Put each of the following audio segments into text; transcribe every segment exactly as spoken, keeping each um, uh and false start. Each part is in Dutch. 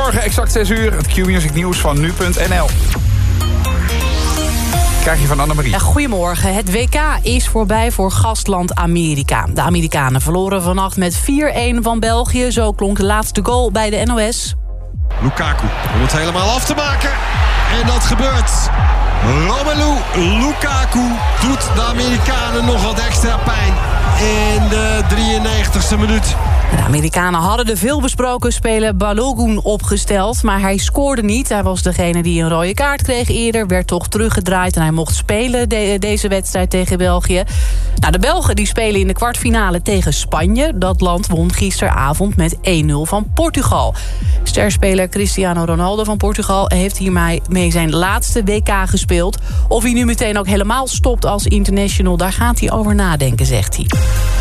Goedemorgen, exact zes uur. Het Q-Music nieuws van nu punt n l. Krijg je van Annemarie. Ja, goedemorgen. Het W K is voorbij voor gastland Amerika. De Amerikanen verloren vannacht met vier-een van België. Zo klonk de laatste goal bij de N O S. Lukaku om het helemaal af te maken. En dat gebeurt. Romelu Lukaku doet de Amerikanen nog wat extra pijn in de drieënnegentigste minuut. De Amerikanen hadden de veelbesproken speler Balogun opgesteld, maar hij scoorde niet. Hij was degene die een rode kaart kreeg eerder, werd toch teruggedraaid en hij mocht spelen de, deze wedstrijd tegen België. Nou, de Belgen die spelen in de kwartfinale tegen Spanje. Dat land won gisteravond met één nul van Portugal. Sterspeler Cristiano Ronaldo van Portugal heeft hiermee mee zijn laatste W K gespeeld. Of hij nu meteen ook helemaal stopt als international, daar gaat hij over nadenken, zegt hij.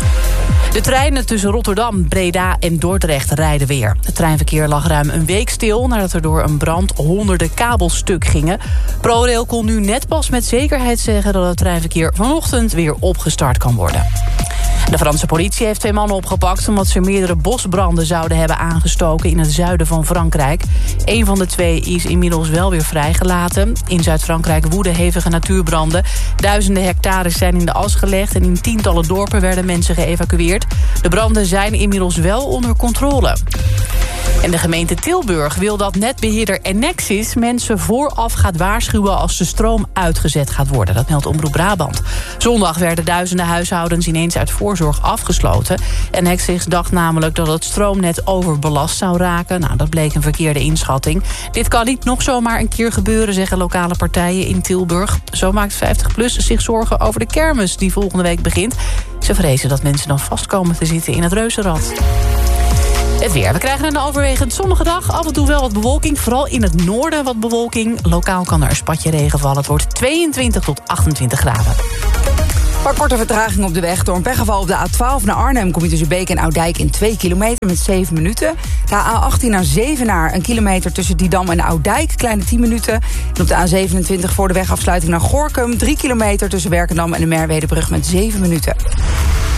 De treinen tussen Rotterdam, Breda en Dordrecht rijden weer. Het treinverkeer lag ruim een week stil nadat er door een brand honderden kabels stuk gingen. ProRail kon nu net pas met zekerheid zeggen dat het treinverkeer vanochtend weer opgestart kan worden. De Franse politie heeft twee mannen opgepakt omdat ze meerdere bosbranden zouden hebben aangestoken in het zuiden van Frankrijk. Eén van de twee is inmiddels wel weer vrijgelaten. In Zuid-Frankrijk woeden hevige natuurbranden. Duizenden hectares zijn in de as gelegd en in tientallen dorpen werden mensen geëvacueerd. De branden zijn inmiddels wel onder controle. En de gemeente Tilburg wil dat netbeheerder Enexis mensen vooraf gaat waarschuwen als de stroom uitgezet gaat worden. Dat meldt Omroep Brabant. Zondag werden duizenden huishoudens ineens uit voorzorg afgesloten. Enexis dacht namelijk dat het stroomnet overbelast zou raken. Nou, dat bleek een verkeerde inschatting. Dit kan niet nog zomaar een keer gebeuren, zeggen lokale partijen in Tilburg. Zo maakt vijftig plus zich zorgen over de kermis die volgende week begint. Ze vrezen dat mensen dan vast komen te zitten in het reuzenrad. Het weer. We krijgen een overwegend zonnige dag. Af en toe wel wat bewolking. Vooral in het noorden wat bewolking. Lokaal kan er een spatje regen vallen. Het wordt tweeëntwintig tot achtentwintig graden. Een paar korte vertraging op de weg. Door een pechgeval op de A twaalf naar Arnhem kom je tussen Beek en Oudijk in twee kilometer met zeven minuten. De A achttien naar Zevenaar, een kilometer tussen Didam en Oudijk, kleine tien minuten. En op de A zevenentwintig voor de wegafsluiting naar Gorinchem, drie kilometer tussen Werkendam en de Merwedebrug met zeven minuten.